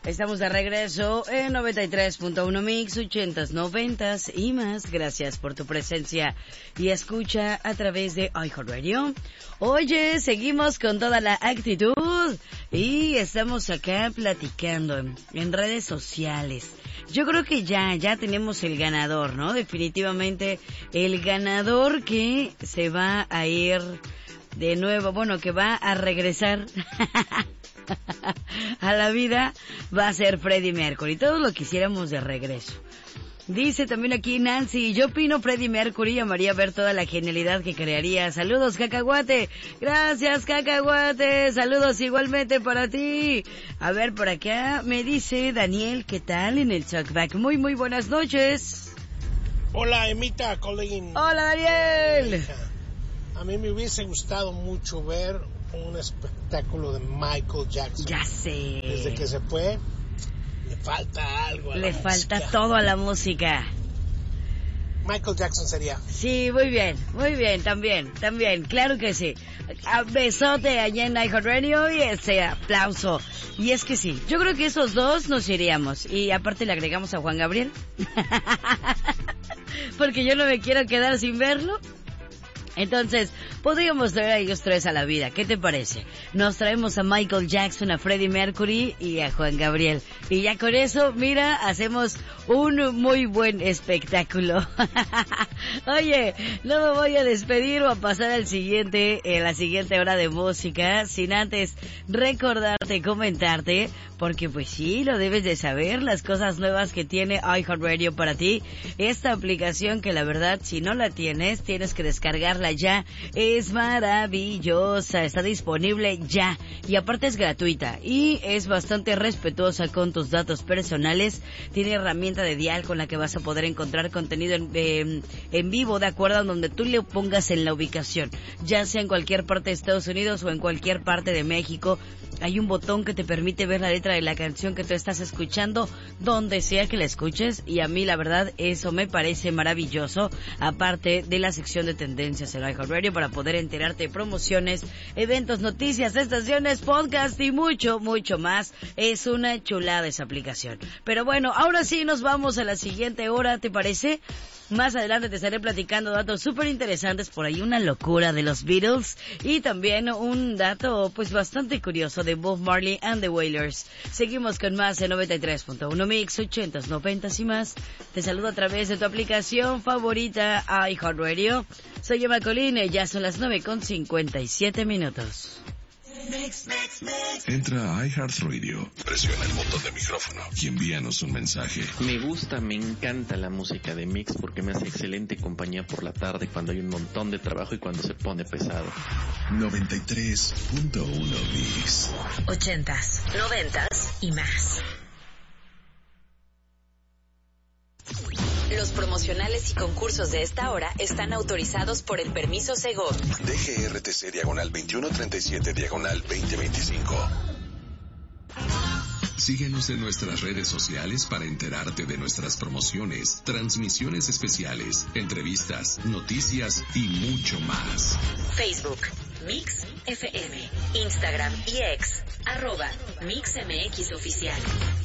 Estamos de regreso en 93.1 Mix, 80s, 90s y más. Gracias por tu presencia y escucha a través de iHeartRadio. Oye, seguimos con toda la actitud y estamos acá platicando en redes sociales. Yo creo que ya tenemos el ganador, ¿no? Definitivamente el ganador que se va a ir de nuevo, bueno, que va a regresar a la vida, va a ser Freddie Mercury. Todos lo quisiéramos de regreso. Dice también aquí Nancy, yo opino Freddie Mercury amaría ver toda la genialidad que crearía. Saludos, Cacahuate. Gracias, Cacahuate. Saludos igualmente para ti. A ver, por acá me dice Daniel, ¿qué tal en el Talkback? Muy buenas noches. Hola, Emita, Colleen. Hola, Daniel. A mí me hubiese gustado mucho ver un espectáculo de Michael Jackson. Ya sé. Desde que se fue, le falta algo a le la falta música. todo a la música. Michael Jackson sería. Sí, muy bien, también, claro que sí. Besote allá en iHeartRadio y ese aplauso. Y es que sí, yo creo que esos dos nos iríamos. Y aparte le agregamos a Juan Gabriel. Porque yo no me quiero quedar sin verlo. Entonces, podríamos traer a ellos tres a la vida. ¿Qué te parece? Nos traemos a Michael Jackson, a Freddie Mercury y a Juan Gabriel. Y ya con eso, mira, hacemos un muy buen espectáculo. Oye, no me voy a despedir o a pasar al siguiente, la siguiente hora de música, sin antes recordarte, comentarte, porque pues sí, lo debes de saber, las cosas nuevas que tiene iHeartRadio para ti. Esta aplicación que la verdad, si no la tienes, tienes que descargarla ya. Es maravillosa, está disponible ya y aparte es gratuita y es bastante respetuosa con tus datos personales. Tiene herramienta de dial con la que vas a poder encontrar contenido en vivo, de acuerdo a donde tú le pongas en la ubicación, ya sea en cualquier parte de Estados Unidos o en cualquier parte de México. Hay un botón que te permite ver la letra de la canción que tú estás escuchando donde sea que la escuches, y a mí la verdad eso me parece maravilloso, aparte de la sección de tendencias en iHeartRadio para poder enterarte de promociones, eventos, noticias, estaciones, podcast y mucho más. Es una chulada esa aplicación. Pero bueno, ahora sí nos vamos a la siguiente hora, ¿te parece? Más adelante te estaré platicando datos súper interesantes, por ahí una locura de los Beatles y también un dato pues bastante curioso de Bob Marley and the Wailers. Seguimos con más en 93.1 Mix, 80s, 90s y más. Te saludo a través de tu aplicación favorita iHeartRadio. Soy Emma Colleen, ya son las 9:57. Entra a iHeartRadio, presiona el botón de micrófono y envíanos un mensaje. Me encanta la música de Mix porque me hace excelente compañía por la tarde cuando hay un montón de trabajo y cuando se pone pesado. 93.1 Mix. 80s, 90s y más. Los promocionales y concursos de esta hora están autorizados por el permiso Segov. DGRTC /27/2025. Síguenos en nuestras redes sociales para enterarte de nuestras promociones, transmisiones especiales, entrevistas, noticias y mucho más. Facebook, Mix FM, Instagram y X, @MixMX Oficial.